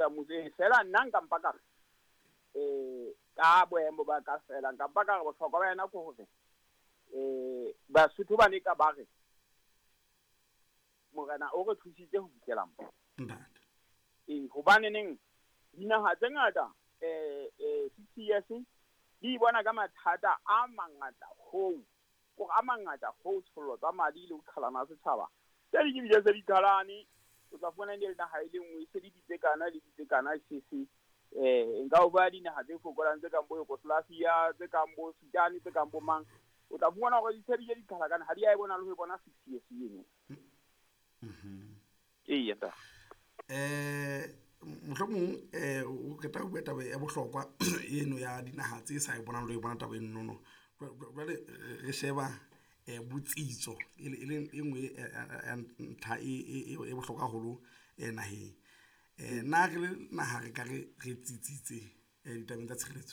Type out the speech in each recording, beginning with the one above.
fela mose fela nna nka mpa ka ka boemo ba ka fela nka mpa ka go tlhoka ba ena go gore Basotho ba ne ka ba re morena o re thusitse go fitlhelang gobane neng dinaga tse ngata 60 years di bona ka mathata a mangata go tsholo tsa madi le go tlhalana setšhaba tse di bile tse di thalane o tla fona le naga e le nngwe se di ditsekana le ditsekana sese nka o ba dinaga tse fokolang tse kang bo Yugoslavia tse kang bo Sudan tse kang bo mang o tla fumana gore di tshedi di thalakana ha di a bona le go bona 60 years eno ta mohlomong o keta go beta ya bohlokwa eno ya dinaga tse sa e bonang le e bona taba eno no jwale re sheba botsitso e nngwe ntlha e bohlokwa haholo naheng nna re le naga re ka re tsitsitse ditabeng tsa tshireletso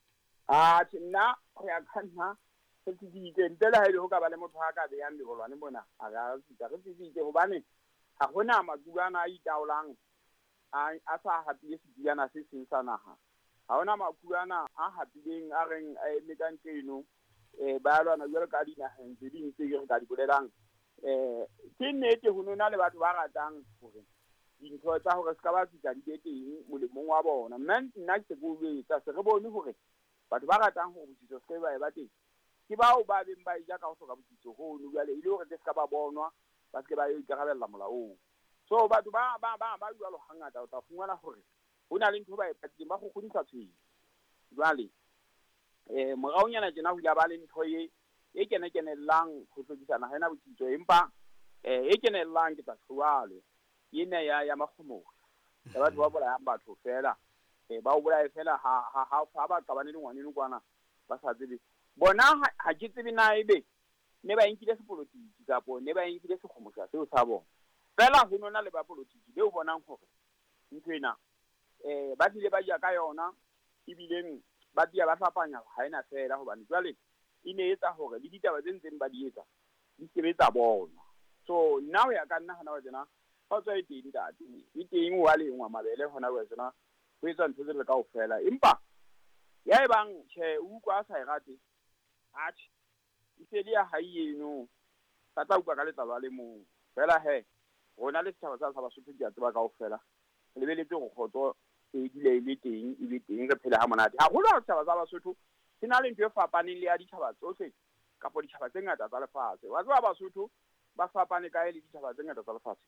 nna go ya ka nna se tsitsitse ntle le ha ile go ka ba le motho a ka beyang lebolwane bona a ga re tsitsitse gobane ga gona makulana a itaolang a sa hapile sediyana se seng sa naga ga ona makulana a hapileng a reng a emekang tseno ba lwana jwalo ka dinageng tse ding tse re ka di bolelang ke nnete go nona le batho ba ratang gore dintho tsa gore se ka ba fitla di be teng molemong wa bona nna ke se boeletsa se re bone gore batho ba ratang gore botsitso se ba e ba teng ke bao ba beng ba ija ka go hloka botsitso gono jwale e le gore ke se ka ba bonwa ba se ba ikarabella molaong so batho ba jwalo hangata o tla fungwana gore ho na le ntho ba e patileng ba go godisa tshwedi jwale moraonyana tjena ho ile ba le ntho e kenekenelang go hlokisana ha ena botsitso empa e kenellang ke tsa tshwalo ena ya makgomogo ya batho ba bolayang batho fela ba o bolaya fela ha ba qabane le ngwaneno kwana ba sa tsebe bona ha ke tsebe na ebe ne ba inkile sepolotiki kapo ne ba inkile sekgomosha seo sa bona fela ho nona le ba polotiki le o bonang gore ntwena ba dile ba ja ka yona ibileng ba dia ba fapanya ha ena fela hobane jwale e ne etsa gore le ditaba tse ntseng ba di etsa di sebetsa bona so now ya ka nna hana wa tsena fa tswa e teng dati e teng wa lengwa mabele hona wa tsena ho etsa ntho tse le ka ofela empa ya ebang che ukwa sa irate athe isedi ya haiyeno ka tla ukwa ka letlalo le mo fela he rona le setjhaba sa Basotho di a tseba ka ofela le beletse go khotso e dile ile teng e be teng re phela ha monate ha go la setjhaba sa Basotho sena le ntwe e fapaneng le ya ditjhaba tsohle kapo ditjhaba tse ngata tsa lefatshe wa tseba Basotho ba fapane ka le ditjhaba tse ngata tsa lefatshe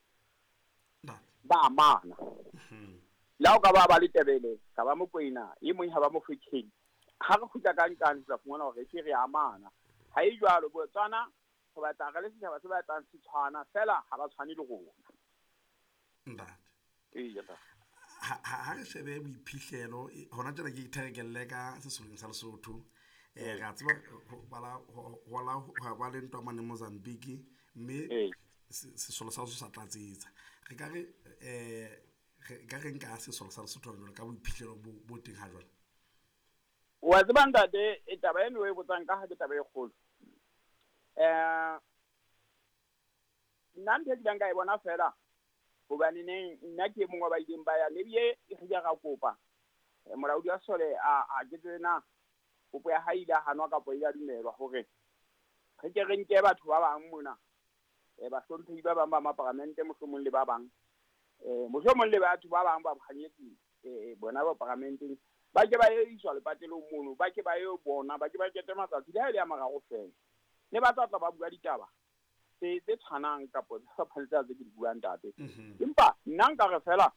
ba amana la o ka ba le tebele ka ba Mokoena e mong ha ba Mofokeng ha re khutla ka nkane tsa fungwana hore ke re amana ha e jwalo Botswana go batla ga le setjhaba se ba tlang se tshwana fela ha ba tshwane le rona ha re shebe boiphihlelo hona tjena ke itherekelle ka sesoleng sa Lesotho ga tseba ba le ntwa mane Mozambique mme sesolo sa sa tlatsetsa re ka re nka sesolo sa Lesotho jwalo ka boiphihlelo bo teng ha jwale wa tseba ntate e taba eno e botsang ka ha ke taba e kgolo nna ntho ke ka e bona fela hobane nna ke mongwe ba ileng ba ya lebie e ga ga kopa molaodi wa sole a ke tsena kopo ya haila hanwa ka po ya dumelwa hore re ke re nke batho ba bang mona ba hlomphi ba bang ba maparamente mohlomong le ba bang mohlomong le batho ba bang ba bkhanyetsi bona ba parlamenteng ba ke ba iswa le patelong mono ba ke ba yo bona ba ke ba kete matsatsi le ha ile ya marago fela ne ba tla ba bua ditaba tse tshwanang kapo tsa phaltsa tse ke di buang tate empa nna nka re fela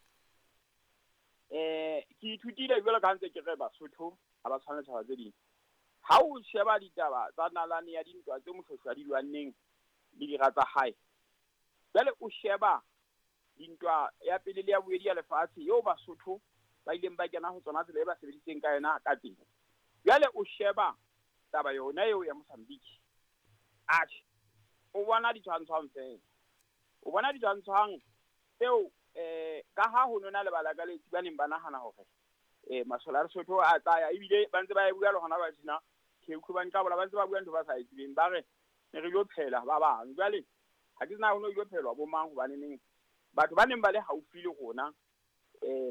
ke ithutile jwale ka ntse ke re Basotho ha ba tshwana tshaba tse ding ha o sheba ditaba tsa nalane ya dintwa tse mohloswa di lwaneng di dira tsa hae jwale o sheba dintwa ya pele le ya boedi ya lefatshe yo Basotho ba ileng ba kena ho tsona tsela e ba sebediseng ka yena ka teng jwale o sheba taba yona eo ya Mozambique o bona ditshwantshwang fela o bona ditshwantshwang tseo ka ha ho nona le balakaletse ba neng ba nahana hore masola a Lesotho a tsaya ebile ba ntse ba e bua le hona ba tsena ke utlwa ka bola ba ntse ba bua ntho ba sa itsebeng ba re ne re yo phela ba bang jwale ha ke tsena ho no yo phelwa bo mang ho ba neng batho ba neng ba le haufi le rona